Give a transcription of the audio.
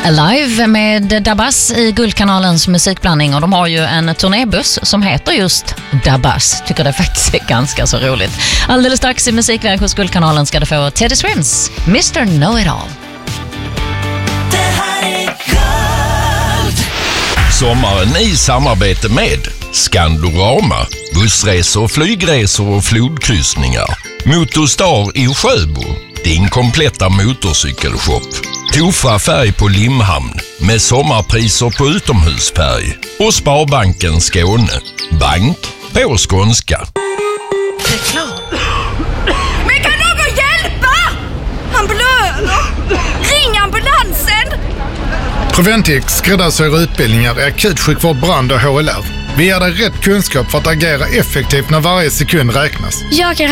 Alive med Dabas i Guldkanalens musikblandning, och de har ju en turnébuss som heter just Dabas. Tycker det faktiskt är ganska så roligt. Alldeles strax i musikväg hos Guldkanalen ska du få Teddy Swims, Mr. Know-It-All. Det här är Guld. Sommaren i samarbete med Skandorama, bussresor, flygresor och flodkryssningar. Motorstar i Sjöbo, din kompletta motorcykelshop. Tofa färg på Limhamn med sommarpriser på utomhusfärg. Och Sparbanken Skåne, bank på skånska. Men kan någon hjälpa? Han blöder. Ring ambulansen. Preventix skräddarsyr utbildningar i akutsjukvård, brand och HLR. Vi ger dig rätt kunskap för att agera effektivt när varje sekund räknas. Jag kan